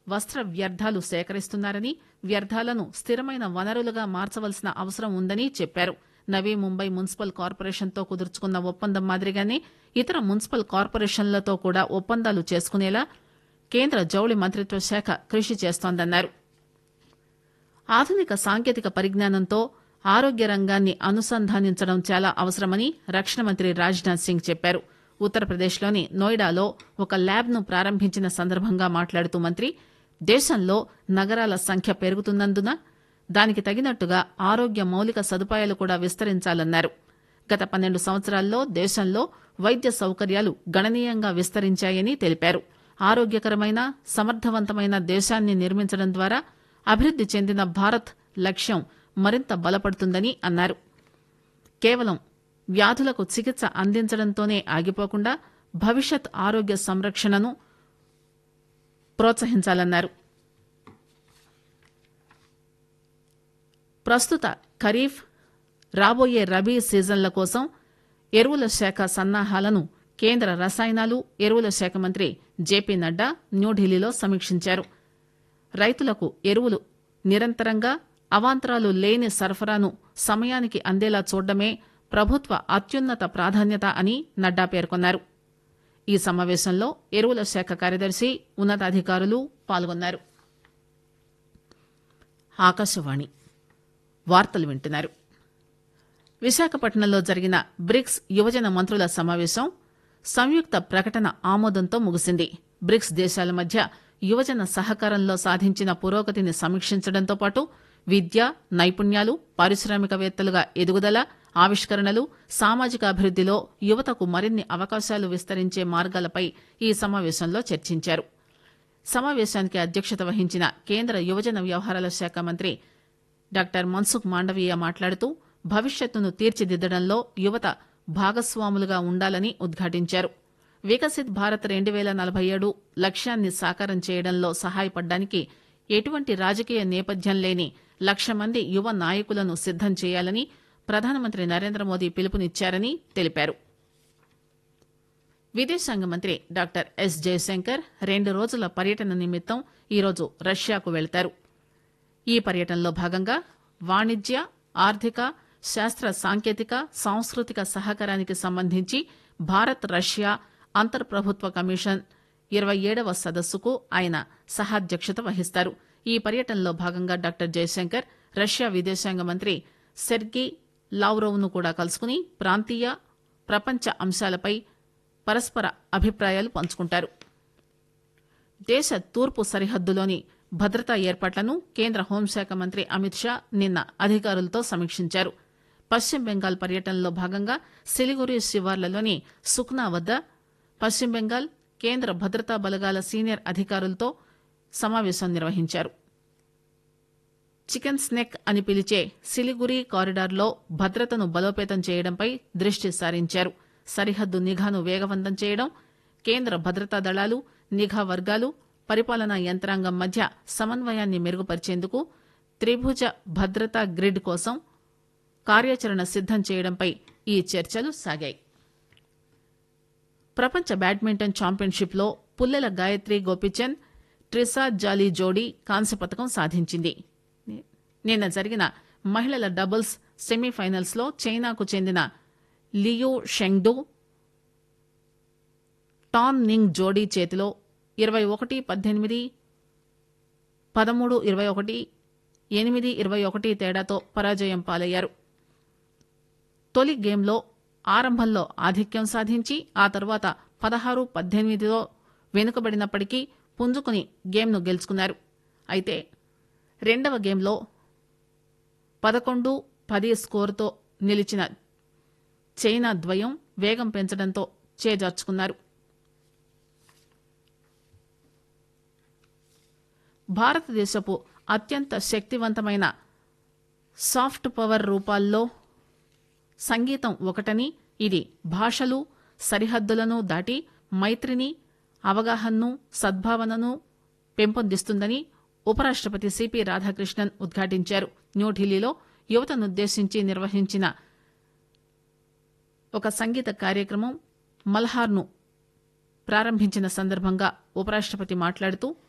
వస్త్ర వ్యర్థాలు సేకరిస్తున్నారని, వ్యర్థాలను స్థిరమైన వనరులుగా మార్చవలసిన అవసరం ఉందని చెప్పారు. నవీ ముంబై మున్సిపల్ కార్పొరేషన్తో కుదుర్చుకున్న ఒప్పందం మాదిరిగానే ఇతర మున్సిపల్ కార్పొరేషన్లతో కూడా ఒప్పందాలు చేసుకునేలా కేంద్ర జౌళి మంత్రిత్వ శాఖ కృషి చేస్తోందన్నారు. ఆధునిక సాంకేతిక పరిజ్ఞానంతో ఆరోగ్య రంగాన్ని అనుసంధానించడం చాలా అవసరమని రక్షణ మంత్రి రాజ్నాథ్ సింగ్ చెప్పారు. ఉత్తరప్రదేశ్లోని నోయిడాలో ఒక ల్యాబ్ను ప్రారంభించిన సందర్భంగా మాట్లాడుతూ మంత్రి, దేశంలో నగరాల సంఖ్య పెరుగుతున్నందున దానికి తగినట్టుగా ఆరోగ్య మౌలిక సదుపాయాలు కూడా విస్తరించాలన్నారు. గత 12 సంవత్సరాల్లో దేశంలో వైద్య సౌకర్యాలు గణనీయంగా విస్తరించాయని తెలిపారు. ఆరోగ్యకరమైన, సమర్థవంతమైన దేశాన్ని నిర్మించడం ద్వారా అభివృద్ది చెందిన భారత్ లక్ష్యం మరింత బలపడుతుందని అన్నారు. కేవలం వ్యాధులకు చికిత్స అందించడంతోనే ఆగిపోకుండా భవిష్యత్ ఆరోగ్య సంరక్షణను ప్రోత్సహించాలన్నారు. ప్రస్తుత ఖరీఫ్, రాబోయే రబీ సీజన్ల కోసం ఎరువుల శాఖ సన్నాహాలను కేంద్ర రసాయనాలు, ఎరువుల శాఖ మంత్రి జేపీ నడ్డా న్యూఢిల్లీలో సమీక్షించారు. రైతులకు ఎరువులు నిరంతరంగా, అవాంతరాలు లేని సరఫరాను సమయానికి అందేలా చూడడమే ప్రభుత్వ అత్యున్నత ప్రాధాన్యత అని నడ్డా పేర్కొన్నారు. ఈ సమావేశంలో ఎరువుల శాఖ కార్యదర్శి, ఉన్నతాధికారులు పాల్గొన్నారు. ఆకాశవాణి వార్తలు వింటున్నారు. విశాఖపట్నంలో జరిగిన బ్రిక్స్ యువజన మంత్రుల సమావేశం సంయుక్త ప్రకటన ఆమోదంతో ముగిసింది. బ్రిక్స్ దేశాల మధ్య యువజన సహకారంలో సాధించిన పురోగతిని సమీక్షించడంతో పాటు విద్య, నైపుణ్యాలు, పారిశ్రామికవేత్తలుగా ఎదుగుదల, ఆవిష్కరణలు, సామాజిక అభివృద్దిలో యువతకు మరిన్ని అవకాశాలు విస్తరించే మార్గాలపై ఈ సమావేశంలో చర్చించారు. సమావేశానికి అధ్యక్షత వహించిన కేంద్ర యువజన వ్యవహారాల శాఖ మంత్రి డాక్టర్ మన్సుఖ్ మాండవీయ మాట్లాడుతూ భవిష్యత్తును తీర్చిదిద్దడంలో యువత భాగస్వాములుగా ఉండాలని ఉద్ఘాటించారు. వికసిత్ భారత్ 2047 లక్ష్యాన్ని సాకారం చేయడంలో సహాయపడడానికి ఎటువంటి రాజకీయ నేపథ్యం లేని 1,00,000 మంది యువ నాయకులను సిద్దం చేయాలని ప్రధానమంత్రి నరేంద్ర మోదీ పిలుపునిచ్చారని తెలిపారు. విదేశాంగ మంత్రి డాక్టర్ ఎస్ జయశంకర్ 2 రోజుల పర్యటన నిమిత్తం ఈరోజు రష్యాకు వెళతారు. ఈ పర్యటనలో భాగంగా వాణిజ్య, ఆర్థిక, శాస్త్ర సాంకేతిక, సాంస్కృతిక సహకారానికి సంబంధించి భారత్ రష్యా అంతర్ప్రభుత్వ కమిషన్ 27వ సదస్సుకు ఆయన సహాధ్యక్షత వహిస్తారు. ఈ పర్యటనలో భాగంగా డాక్టర్ జయశంకర్ రష్యా విదేశాంగ మంత్రి సెర్గీ లావ్రోవ్ ను కూడా కలుసుకుని ప్రాంతీయ, ప్రపంచ అంశాలపై పరస్పర అభిప్రాయాలు పంచుకుంటారు. దేశ తూర్పు సరిహద్దులోని భద్రతా ఏర్పాట్లను కేంద్ర హోంశాఖ మంత్రి అమిత్ షా నిన్న అధికారులతో సమీక్షించారు. పశ్చిమ బెంగాల్ పర్యటనలో భాగంగా సిలిగురి శివార్లలోని సుఖ్నా వద్ద పశ్చిమ బెంగాల్ కేంద్ర భద్రతా బలగాల సీనియర్ అధికారులతో సమావేశం నిర్వహించారు. చికెన్ స్నెక్ అని పిలిచే సిలిగురి కారిడార్లో భద్రతను బలోపేతం చేయడంపై దృష్టి సారించారు. సరిహద్దు నిఘాను వేగవంతం చేయడం, కేంద్ర భద్రతా దళాలు, నిఘా వర్గాలు, పరిపాలనా యంత్రాంగం మధ్య సమన్వయాన్ని మెరుగుపరిచేందుకు త్రిభుజ భద్రతా గ్రిడ్ కోసం కార్యాచరణ సిద్దం చేయడంపై ఈ చర్చలు సాగాయి. ప్రపంచ బ్యాడ్మింటన్ ఛాంపియన్షిప్లో పుల్లెల గాయత్రి గోపిచంద్, ట్రిసా జాలీ జోడీ కాంస్య పతకం సాధించింది. నిన్న జరిగిన మహిళల డబుల్స్ సెమీఫైనల్స్ లో చైనాకు చెందిన లియూ షెంగ్డు, టాన్ నింగ్ జోడీ చేతిలో 21-18, 13-21, 8-21 తేడాతో పరాజయం పాలయ్యారు. తొలి గేమ్లో ఆరంభంలో ఆధిక్యం సాధించి ఆ తర్వాత 16-18తో వెనుకబడినప్పటికీ పుంజుకుని గేమ్ను గెలుచుకున్నారు. అయితే రెండవ గేమ్లో 11-10 స్కోరుతో నిలిచిన చైనా ద్వయం వేగం పెంచడంతో చేజార్చుకున్నారు. భారతదేశపు అత్యంత శక్తివంతమైన సాఫ్ట్ పవర్ రూపాల్లో సంగీతం ఒకటని, ఇది భాషలు, సరిహద్దులను దాటి మైత్రిని, అవగాహనను, సద్భావనను పెంపొందిస్తుందని ఉపరాష్టపతి సిపి రాధాకృష్ణన్ ఉద్ఘాటించారు. న్యూఢిల్లీలో యువతనుద్దేశించి నిర్వహించిన ఒక సంగీత కార్యక్రమం మల్హార్ను ప్రారంభించిన సందర్భంగా ఉపరాష్టపతి మాట్లాడుతూ